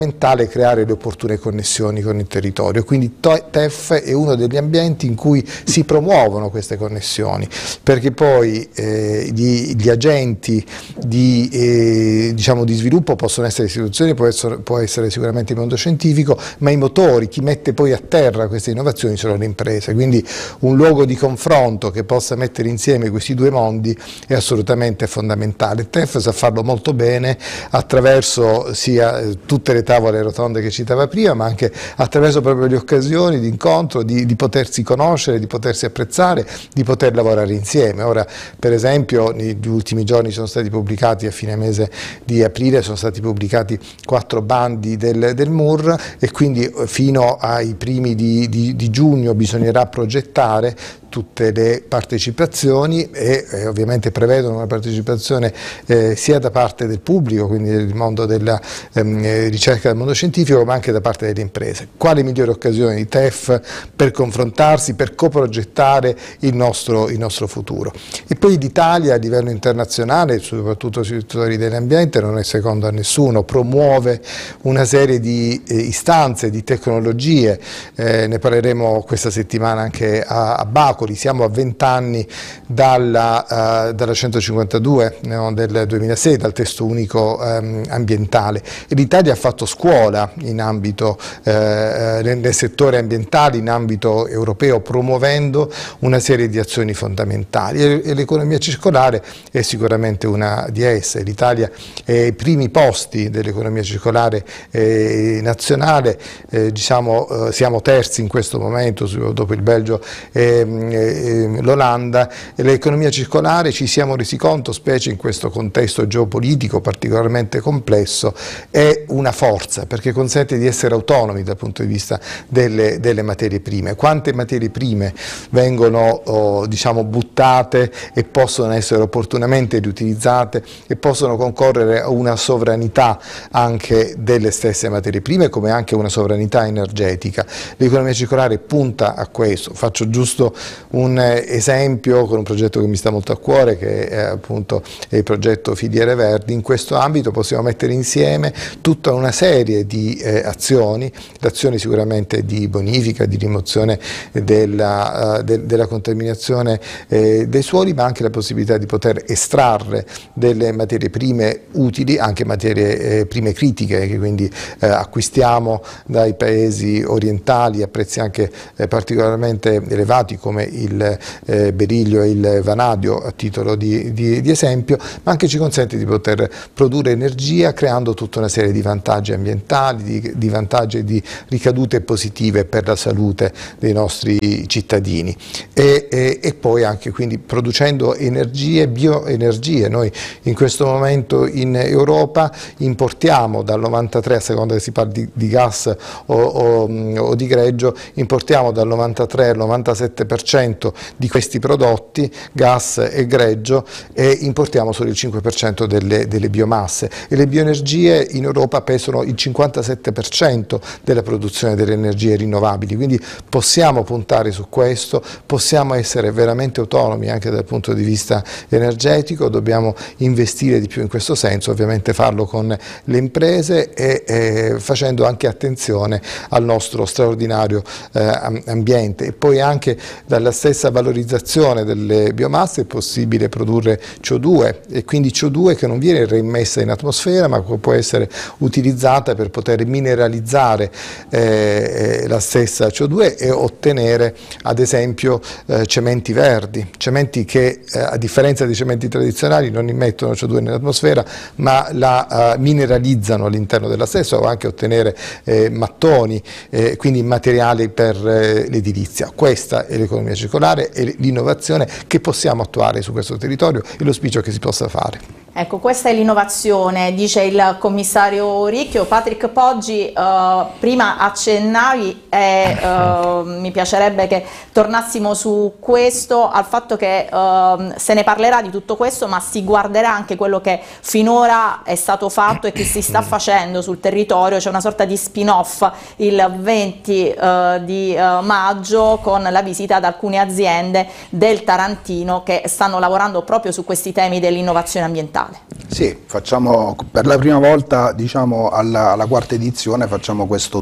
fondamentale creare le opportune connessioni con il territorio, quindi TEF è uno degli ambienti in cui si promuovono queste connessioni, perché poi gli agenti diciamo, di sviluppo possono essere istituzioni, può essere sicuramente il mondo scientifico, ma i motori, chi mette poi a terra queste innovazioni sono le imprese, quindi un luogo di confronto che possa mettere insieme questi due mondi è assolutamente fondamentale. TEF sa farlo molto bene attraverso sia tutte le tavole rotonde che citava prima, ma anche attraverso proprio le occasioni di incontro, di potersi conoscere, di potersi apprezzare, di poter lavorare insieme. Ora, per esempio, negli ultimi giorni sono stati pubblicati, a fine mese di aprile, sono stati pubblicati 4 bandi del MUR e quindi fino ai primi di giugno bisognerà progettare tutte le partecipazioni e ovviamente prevedono una partecipazione sia da parte del pubblico, quindi del mondo della ricerca del mondo scientifico, ma anche da parte delle imprese. Quale migliore occasione di TEF per confrontarsi, per coprogettare il nostro futuro? E poi l'Italia a livello internazionale, soprattutto sui settori dell'ambiente, non è secondo a nessuno, promuove una serie di istanze, di tecnologie, ne parleremo questa settimana anche a Baku. Siamo a 20 anni dalla 152 del 2006, dal testo unico ambientale, e l'Italia ha fatto scuola in ambito, nel settore ambientale in ambito europeo, promuovendo una serie di azioni fondamentali e l'economia circolare è sicuramente una di esse. L'Italia è ai primi posti dell'economia circolare nazionale, diciamo, siamo terzi in questo momento dopo il Belgio l'Olanda, e l'economia circolare, ci siamo resi conto, specie in questo contesto geopolitico particolarmente complesso, è una forza perché consente di essere autonomi dal punto di vista delle materie prime. Quante materie prime vengono diciamo buttate e possono essere opportunamente riutilizzate e possono concorrere a una sovranità anche delle stesse materie prime, come anche una sovranità energetica. L'economia circolare punta a questo. Faccio giusto un esempio con un progetto che mi sta molto a cuore, che è appunto il progetto Filiere Verdi. In questo ambito possiamo mettere insieme tutta una serie di azioni sicuramente di bonifica, di rimozione della contaminazione dei suoli, ma anche la possibilità di poter estrarre delle materie prime utili, anche materie prime critiche, che quindi acquistiamo dai paesi orientali a prezzi anche particolarmente elevati, come il berillio e il vanadio, a titolo di esempio, ma anche ci consente di poter produrre energia creando tutta una serie di vantaggi ambientali, di vantaggi e di ricadute positive per la salute dei nostri cittadini e poi anche quindi producendo energie, bioenergie. Noi in questo momento in Europa importiamo dal 93, a seconda che si parli di gas o di greggio, importiamo dal 93 al 97% di questi prodotti, gas e greggio, e importiamo solo il 5% delle biomasse, e le bioenergie in Europa pesano il 57% della produzione delle energie rinnovabili, quindi possiamo puntare su questo, possiamo essere veramente autonomi anche dal punto di vista energetico. Dobbiamo investire di più in questo senso, ovviamente farlo con le imprese e facendo anche attenzione al nostro straordinario ambiente. E poi anche dalla stessa valorizzazione delle biomasse è possibile produrre CO2, e quindi CO2 che non viene reimmessa in atmosfera, ma può essere utilizzata per poter mineralizzare la stessa CO2 e ottenere ad esempio cementi verdi, cementi che a differenza dei cementi tradizionali non immettono CO2 nell'atmosfera, ma la mineralizzano all'interno della stessa, o anche ottenere mattoni, quindi materiali per l'edilizia. Questa è l'economia circolare e l'innovazione che possiamo attuare su questo territorio e l'auspicio che si possa fare. Ecco, questa è l'innovazione, dice il commissario Ricchio. Patrick Poggi, prima accennavi e mi piacerebbe che tornassimo su questo, al fatto che se ne parlerà di tutto questo, ma si guarderà anche quello che finora è stato fatto e che si sta facendo sul territorio. C'è una sorta di spin-off il 20 di maggio con la visita dal alcune aziende del Tarantino che stanno lavorando proprio su questi temi dell'innovazione ambientale. Sì, facciamo per la prima volta, diciamo alla quarta edizione, facciamo questo